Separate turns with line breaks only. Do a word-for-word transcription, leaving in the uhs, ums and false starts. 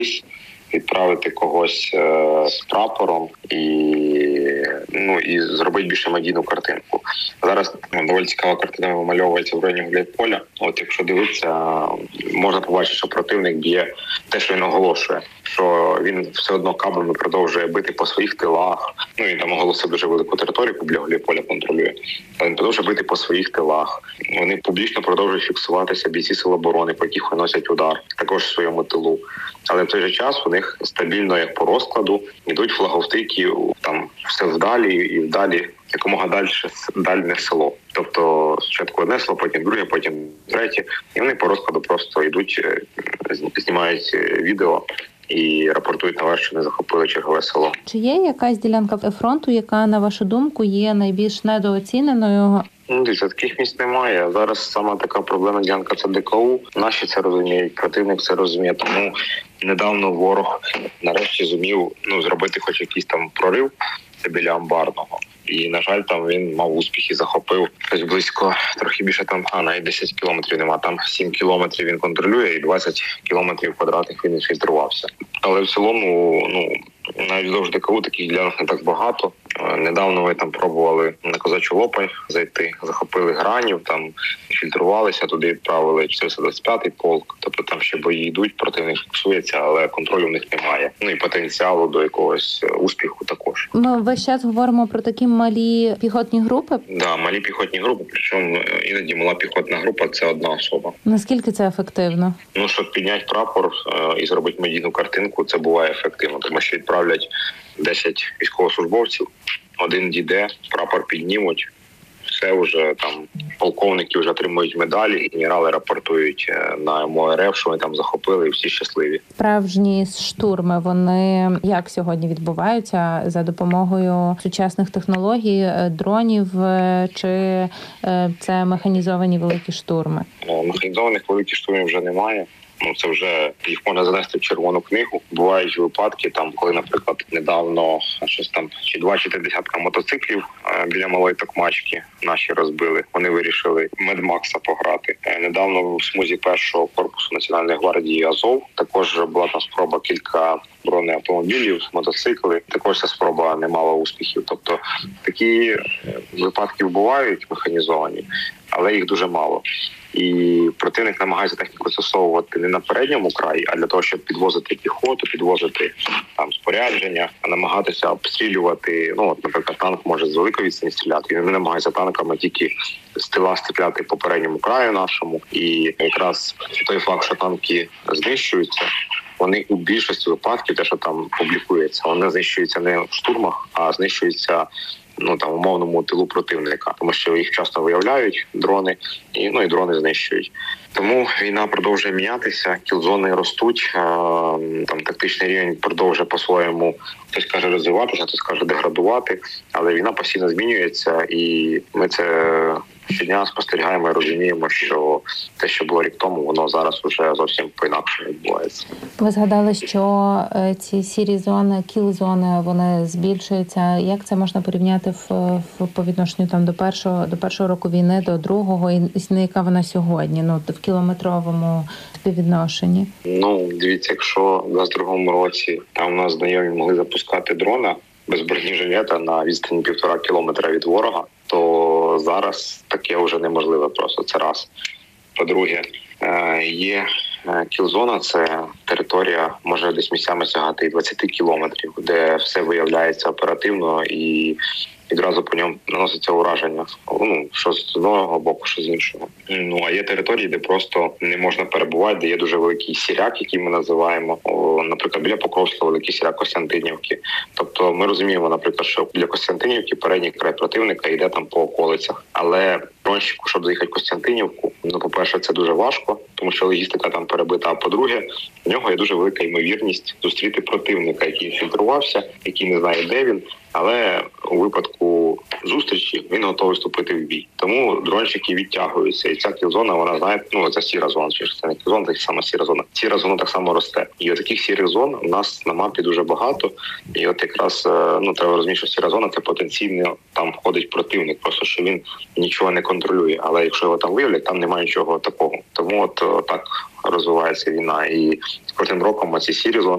відправити когось е, з прапором і, ну, і зробити більше медійну картинку. Зараз ну, доволі цікава картина вимальовується в районі Гуляйполя. От якщо дивитися, можна побачити, що противник б'є те, що він оголошує, що він все одно кабами продовжує бити по своїх тилах. Ну, він там оголосив дуже велику територію, біля Гуляйполя контролює. Але він продовжує бити по своїх тилах. Вони публічно продовжують фіксуватися бійці Сил оборони, по яких виносять удар, також в своєму тилу. Але в той же час у них стабільно, як по розкладу, йдуть флаговтики, там все вдалі і вдалі, якомога далі дальне село. Тобто спочатку одне село, потім друге, потім третє. І вони по розкладу просто йдуть, знімають відео і рапортують наверх, що не захопили чергове село.
Чи є якась ділянка фронту, яка, на вашу думку, є найбільш недооціненою?
Ну, дивіться, таких місць немає. Зараз сама така проблемна ділянка – це Д К У. Наші це розуміють, противник це розуміє. Тому недавно ворог нарешті зумів ну, зробити хоч якийсь там прорив. Це біля Амбарного. І, на жаль, там він мав успіх і захопив щось близько, трохи більше там, а навіть десять кілометрів нема. Там сім кілометрів він контролює і двадцять кілометрів квадратних він інфільтрувався. Але в цілому, ну, навіть вздовж Д К У таких ділянок не так багато. Недавно ми там пробували на Козачу Лопань зайти, захопили Гранів, там інфільтрувалися, туди відправили чотириста двадцять п'ятий полк. Тобто там ще бої йдуть, противник фіксується, але контролю в них немає. Ну і потенціалу до якогось успіху також.
Ми весь час говоримо про такі малі піхотні групи?
Так, да, малі піхотні групи, причому іноді мала піхотна група – це одна особа.
Наскільки це ефективно? Ну,
щоб підняти прапор і зробити медійну картинку, це буває ефективно, тому що відправлять десять військовослужбовців, один дійде, прапор піднімуть, все вже там полковники вже отримують медалі, генерали рапортують на М О Р Ф, що вони там захопили, і всі щасливі.
Справжні штурми, вони як сьогодні відбуваються? За допомогою сучасних технологій, дронів, чи це механізовані великі штурми?
Механізованих великих штурмів вже немає. Ну, це вже їх можна занести в червону книгу. Бувають випадки, там, коли, наприклад, недавно щось там чи два чи три десятка мотоциклів е, біля Малої Токмачки наші розбили. Вони вирішили Медмакса пограти. Е, недавно в смузі першого корпусу Національної гвардії Азов також була там спроба кілька бронеавтомобілів, мотоцикли. Також ця спроба не мала успіхів. Тобто такі випадки бувають механізовані, але їх дуже мало. І противник намагається техніку застосовувати не на передньому краї, а для того, щоб підвозити піхоту, підвозити там спорядження, а намагатися обстрілювати. Ну, от, наприклад, танк може з великої відстані стріляти. Він не намагається танками тільки з тила стріляти по передньому краю нашому. І якраз той факт, що танки знищуються, вони у більшості випадків, те, що там публікується, вони знищуються не в штурмах, а знищуються ну там умовному тилу противника, тому що їх часто виявляють дрони, і ну і дрони знищують. Тому війна продовжує мінятися, кілзони ростуть, там тактичний рівень продовжує по-своєму, хтось каже розвиватися, хтось каже деградувати, але війна постійно змінюється, і ми це щодня спостерігаємо і розуміємо, що те, що було рік тому, воно зараз уже зовсім по-інакше відбувається.
Ви згадали, що ці сірі зони, кіл-зони, вони збільшуються. Як це можна порівняти в, в по відношенню там до першого до першого року війни, до другого, і яка вона сьогодні, ну в кілометровому співвідношенні? Ну,
дивіться, якщо в двадцять другому році там у нас знайомі могли запускати дрона без бронежилета на відстані півтора кілометра від ворога, то зараз таке вже неможливо просто, це раз. По-друге, є кілзона, це територія, може десь місцями сягати і двадцять кілометрів, де все виявляється оперативно і відразу по ньому наноситься ураження. Ну, що з одного боку, що з іншого. Ну, а є території, де просто не можна перебувати, де є дуже великий сіряк, який ми називаємо. О, наприклад, біля Покровського великий сіряк Костянтинівки. Тобто ми розуміємо, наприклад, що біля Костянтинівки передній край противника йде там по околицях. Але дронщику, щоб заїхати в Костянтинівку, ну, по-перше, це дуже важко, тому що логістика там перебита. А по-друге, в нього є дуже велика ймовірність зустріти противника, який інфільтрувався, який не знає, де він. Але у випадку зустрічі він готовий вступити в бій. Тому дронщики відтягуються. І ця кілзона, вона, знаєте, ну, це сіра зона, чи це не кілзона, це сама сіра зона. Сіра зона так само росте. І от таких сірих зон у нас на мапі дуже багато. І от якраз, ну, треба розуміти, що сіра зона – це потенційно там входить противник, просто що він нічого не контролює. Але якщо його там виявлять, там немає нічого такого. Тому от так розвивається війна. І з кожним роком ці сірі зони